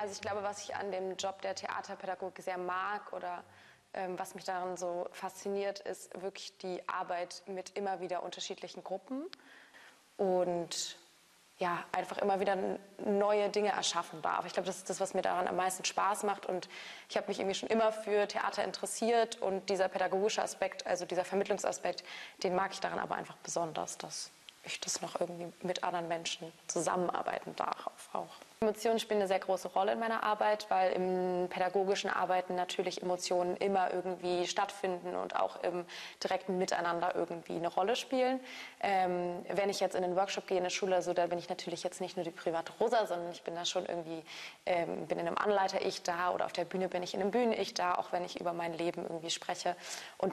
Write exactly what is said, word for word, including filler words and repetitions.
Also ich glaube, was ich an dem Job der Theaterpädagogik sehr mag oder ähm, was mich daran so fasziniert, ist wirklich die Arbeit mit immer wieder unterschiedlichen Gruppen und ja, einfach immer wieder neue Dinge erschaffen darf. Ich glaube, das ist das, was mir daran am meisten Spaß macht und ich habe mich irgendwie schon immer für Theater interessiert und dieser pädagogische Aspekt, also dieser Vermittlungsaspekt, den mag ich daran aber einfach besonders, dass ich das noch irgendwie mit anderen Menschen zusammenarbeiten darf auch. Emotionen spielen eine sehr große Rolle in meiner Arbeit, weil im pädagogischen Arbeiten natürlich Emotionen immer irgendwie stattfinden und auch im direkten Miteinander irgendwie eine Rolle spielen. Ähm, wenn ich jetzt in den Workshop gehe in der Schule, so, da bin ich natürlich jetzt nicht nur die private Rosa, sondern ich bin da schon irgendwie, ähm, bin in einem Anleiter-Ich da oder auf der Bühne bin ich in einem Bühnen-Ich da, auch wenn ich über mein Leben irgendwie spreche. Und